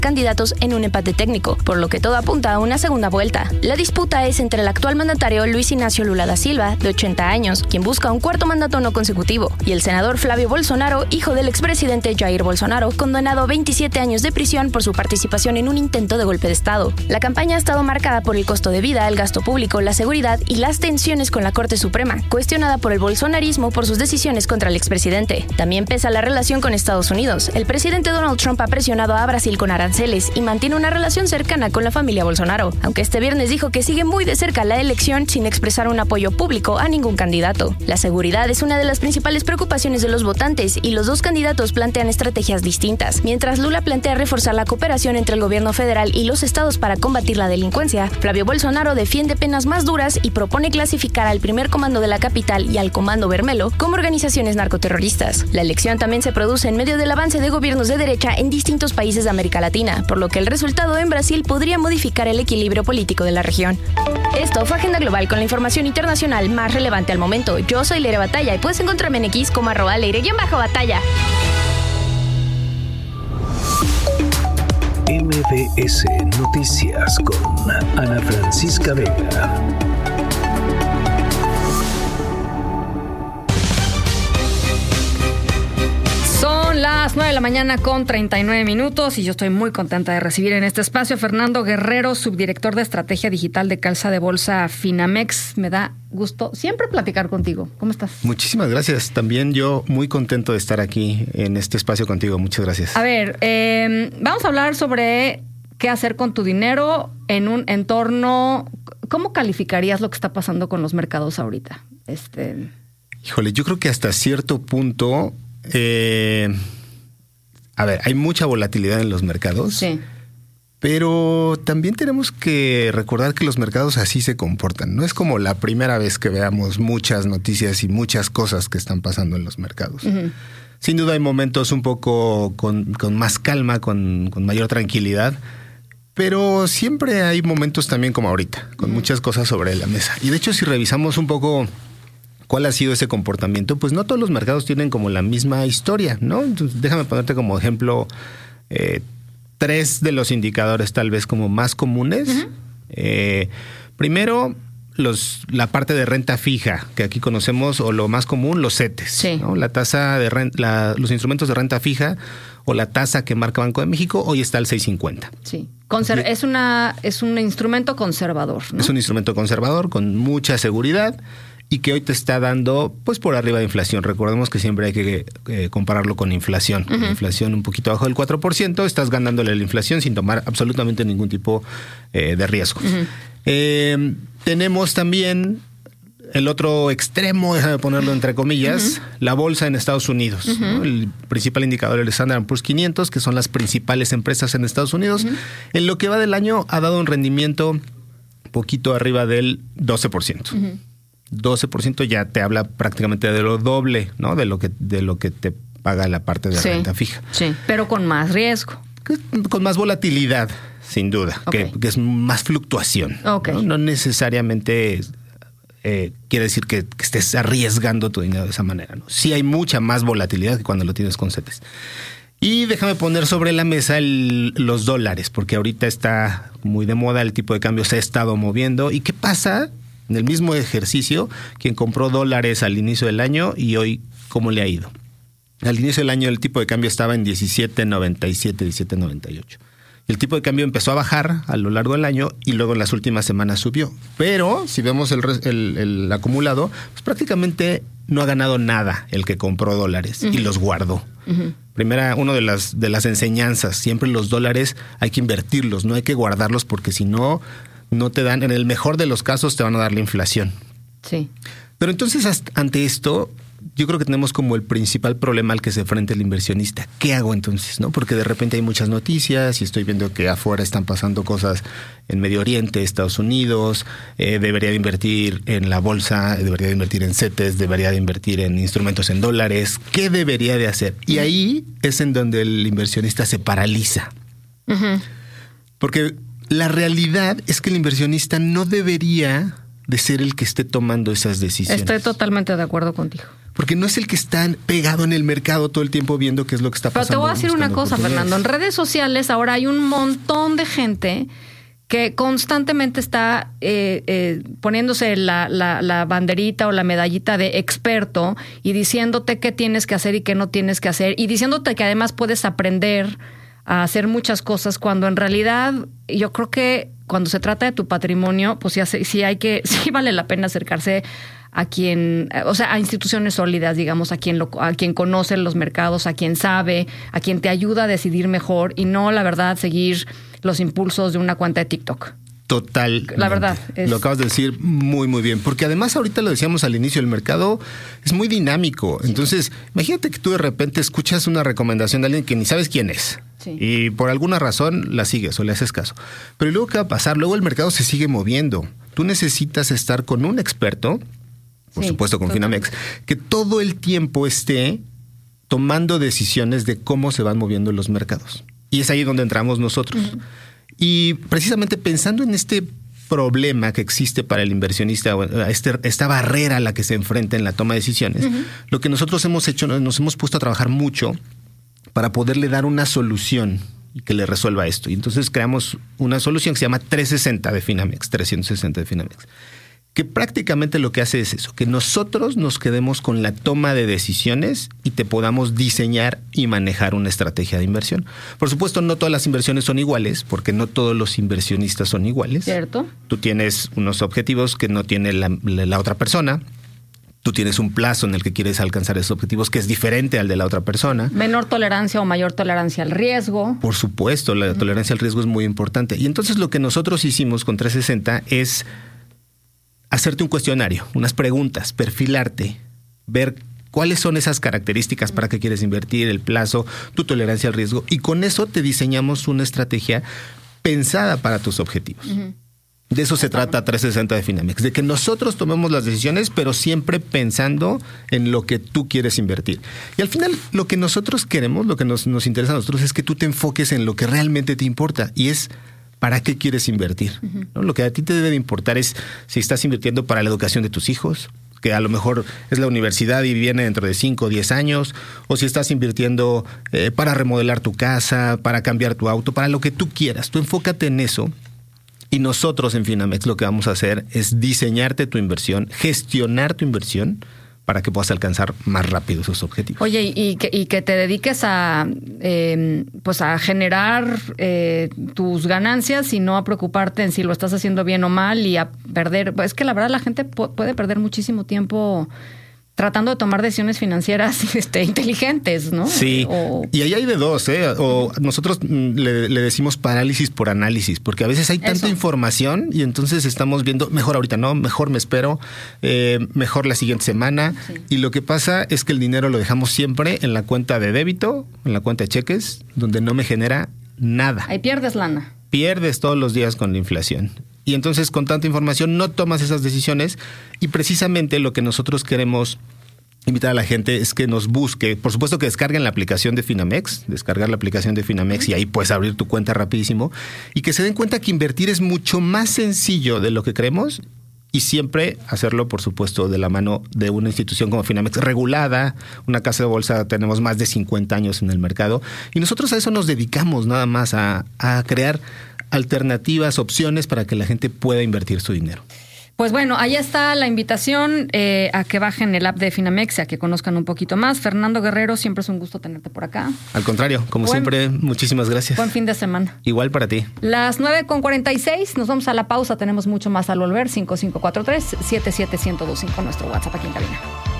candidatos en un empate técnico, por lo que todo apunta a una segunda vuelta. La disputa es entre el actual mandatario Luis Ignacio Lula da Silva, de 80 años, quien busca un cuarto mandato no consecutivo, y el senador Flavio Bolsonaro, hijo del expresidente Jair Bolsonaro, condenado a 27 años de prisión por su participación en un intento de golpe de Estado. La campaña ha estado marcada por el costo de vida, el gasto público, la seguridad y las tensiones con la Corte Suprema, cuestionada por el bolsonarismo por sus decisiones contra el expresidente. También pesa la relación con Estados Unidos. El presidente Donald Trump ha presionado a Brasil con aranceles y mantiene una relación cercana con la familia Bolsonaro, aunque este viernes dijo que sigue muy de cerca la elección sin expresar un apoyo público a ningún candidato. La seguridad es una de las principales preocupaciones de los votantes y los dos candidatos plantean estrategias distintas. Mientras Lula plantea reforzar la cooperación entre el gobierno federal y los estados para combatir la delincuencia, Flavio Bolsonaro defiende penas más duras y propone clasificar al primer comando de la capital y al comando Vermelo como organizaciones narcoterroristas. La elección también se produce en medio del avance de gobiernos de derecha en distintos países de América Latina, por lo que el resultado en Brasil podría modificar el equilibrio político de la región. Esto fue Agenda Global con la información internacional más relevante al momento. Yo soy Leire Batalla y puedes encontrarme en X como @Leire_Batalla. MBS Noticias con Ana Francisca Vega. Son las 9 de la mañana con 39 minutos y yo estoy muy contenta de recibir en este espacio a Fernando Guerrero, subdirector de Estrategia Digital de Calza de Bolsa Finamex. Me da gusto siempre platicar contigo. ¿Cómo estás? Muchísimas gracias. También yo muy contento de estar aquí en este espacio contigo. Muchas gracias. A ver, vamos a hablar sobre qué hacer con tu dinero en un entorno. ¿Cómo calificarías lo que está pasando con los mercados ahorita? Híjole, yo creo que hasta cierto punto... a ver, hay mucha volatilidad en los mercados. Sí. Pero también tenemos que recordar que los mercados así se comportan. No es como la primera vez que veamos muchas noticias y muchas cosas que están pasando en los mercados. Uh-huh. Sin duda hay momentos un poco con más calma, con mayor tranquilidad. Pero siempre hay momentos también como ahorita, con muchas cosas sobre la mesa. Y de hecho, si revisamos un poco cuál ha sido ese comportamiento, pues no todos los mercados tienen como la misma historia, ¿no? Entonces, déjame ponerte como ejemplo 3 de los indicadores tal vez como más comunes. Uh-huh. Primero, la parte de renta fija, que aquí conocemos, o lo más común, los CETES. Sí. ¿No? La tasa de los instrumentos de renta fija o la tasa que marca Banco de México, hoy está al 6.50. Sí. Es un instrumento conservador, ¿no? Es un instrumento conservador con mucha seguridad y que hoy te está dando pues por arriba de inflación. Recordemos que siempre hay que compararlo con inflación. Uh-huh. Inflación un poquito abajo del 4%, estás ganándole la inflación sin tomar absolutamente ningún tipo de riesgo. Uh-huh. Tenemos también el otro extremo, déjame ponerlo entre comillas, uh-huh, la bolsa en Estados Unidos. Uh-huh. ¿No? El principal indicador es el Standard & Poor's 500, que son las principales empresas en Estados Unidos. Uh-huh. En lo que va del año ha dado un rendimiento poquito arriba del 12%. Uh-huh. 12% ya te habla prácticamente de lo doble, ¿no? De lo que te paga la parte de renta fija. Sí, pero con más riesgo. Con más volatilidad, sin duda, okay, que es más fluctuación. Okay. No necesariamente quiere decir que estés arriesgando tu dinero de esa manera, ¿no? Sí hay mucha más volatilidad que cuando lo tienes con CETES. Y déjame poner sobre la mesa los dólares, porque ahorita está muy de moda, el tipo de cambio se ha estado moviendo. ¿Y qué pasa? En el mismo ejercicio, quien compró dólares al inicio del año y hoy, ¿cómo le ha ido? Al inicio del año el tipo de cambio estaba en 17.97, 17.98. El tipo de cambio empezó a bajar a lo largo del año y luego en las últimas semanas subió. Pero si vemos el acumulado, pues prácticamente no ha ganado nada el que compró dólares, uh-huh, y los guardó. Uh-huh. Una de las enseñanzas, siempre los dólares hay que invertirlos, no hay que guardarlos porque si no te dan, en el mejor de los casos te van a dar la inflación. Sí. Pero entonces ante esto, yo creo que tenemos como el principal problema al que se enfrenta el inversionista. ¿Qué hago entonces? ¿No? Porque de repente hay muchas noticias y estoy viendo que afuera están pasando cosas en Medio Oriente, Estados Unidos. Debería de invertir en la bolsa, debería de invertir en CETES, debería de invertir en instrumentos en dólares. ¿Qué debería de hacer? Y ahí es en donde el inversionista se paraliza. Uh-huh. Porque la realidad es que el inversionista no debería de ser el que esté tomando esas decisiones. Estoy totalmente de acuerdo contigo. Porque no es el que está pegado en el mercado todo el tiempo viendo qué es lo que está pasando. Pero te voy a decir una cosa, Fernando. En redes sociales ahora hay un montón de gente que constantemente está poniéndose la banderita o la medallita de experto y diciéndote qué tienes que hacer y qué no tienes que hacer, y diciéndote que además puedes aprender a hacer muchas cosas, cuando en realidad yo creo que cuando se trata de tu patrimonio, pues sí vale la pena acercarse a quien, o sea, a instituciones sólidas, digamos, a quien conoce los mercados, a quien sabe, a quien te ayuda a decidir mejor, y no, la verdad, seguir los impulsos de una cuenta de TikTok. Total. La verdad. Lo acabas de decir muy, muy bien. Porque además ahorita lo decíamos al inicio, el mercado es muy dinámico. Sí. Entonces, imagínate que tú de repente escuchas una recomendación de alguien que ni sabes quién es. Sí. Y por alguna razón la sigues o le haces caso. Pero luego, ¿qué va a pasar? Luego el mercado se sigue moviendo. Tú necesitas estar con un experto, por supuesto con Finamex, que todo el tiempo esté tomando decisiones de cómo se van moviendo los mercados. Y es ahí donde entramos nosotros. Uh-huh. Y precisamente pensando en este problema que existe para el inversionista, esta barrera a la que se enfrenta en la toma de decisiones, uh-huh, lo que nosotros hemos hecho, nos hemos puesto a trabajar mucho para poderle dar una solución y que le resuelva esto. Y entonces creamos una solución que se llama 360 de Finamex, 360 de Finamex, que prácticamente lo que hace es eso, que nosotros nos quedemos con la toma de decisiones y te podamos diseñar y manejar una estrategia de inversión. Por supuesto, no todas las inversiones son iguales, porque no todos los inversionistas son iguales. ¿Cierto? Tú tienes unos objetivos que no tiene la otra persona. Tú tienes un plazo en el que quieres alcanzar esos objetivos que es diferente al de la otra persona. Menor tolerancia o mayor tolerancia al riesgo. Por supuesto, la tolerancia al riesgo es muy importante. Y entonces lo que nosotros hicimos con 360 es hacerte un cuestionario, unas preguntas, perfilarte, ver cuáles son esas características para qué quieres invertir, el plazo, tu tolerancia al riesgo, y con eso te diseñamos una estrategia pensada para tus objetivos. Uh-huh. De eso se trata 360 de Finamex, de que nosotros tomemos las decisiones, pero siempre pensando en lo que tú quieres invertir. Y al final, lo que nosotros queremos, lo que nos interesa a nosotros es que tú te enfoques en lo que realmente te importa, y es ¿para qué quieres invertir? Uh-huh. ¿No? Lo que a ti te debe importar es si estás invirtiendo para la educación de tus hijos, que a lo mejor es la universidad y viene dentro de 5 o 10 años, o si estás invirtiendo para remodelar tu casa, para cambiar tu auto, para lo que tú quieras. Tú enfócate en eso, y nosotros en Finamex lo que vamos a hacer es diseñarte tu inversión, gestionar tu inversión, para que puedas alcanzar más rápido esos objetivos. Oye, y que te dediques a generar tus ganancias y no a preocuparte en si lo estás haciendo bien o mal y a perder. Es que la verdad la gente puede perder muchísimo tiempo tratando de tomar decisiones financieras inteligentes, ¿no? Sí, y ahí hay de dos, o nosotros le decimos parálisis por análisis, porque a veces hay tanta información y entonces estamos viendo, mejor ahorita no, mejor me espero, mejor la siguiente semana, sí. Y lo que pasa es que el dinero lo dejamos siempre en la cuenta de débito, en la cuenta de cheques, donde no me genera nada. Ahí pierdes lana. Pierdes todos los días con la inflación. Y entonces con tanta información no tomas esas decisiones, y precisamente lo que nosotros queremos invitar a la gente es que nos busque, por supuesto que descarguen la aplicación de Finamex, descargar la aplicación de Finamex y ahí puedes abrir tu cuenta rapidísimo, y que se den cuenta que invertir es mucho más sencillo de lo que creemos, y siempre hacerlo, por supuesto, de la mano de una institución como Finamex, regulada, una casa de bolsa. Tenemos más de 50 años en el mercado, y nosotros a eso nos dedicamos, nada más a crear alternativas, opciones para que la gente pueda invertir su dinero. Pues bueno, ahí está la invitación a que bajen el app de Finamex, a que conozcan un poquito más. Fernando Guerrero, siempre es un gusto tenerte por acá. Al contrario, como siempre, muchísimas gracias. Buen fin de semana. Igual para ti. Las 9:46, nos vamos a la pausa, tenemos mucho más al volver. 5543-77125, nuestro WhatsApp aquí en cabina.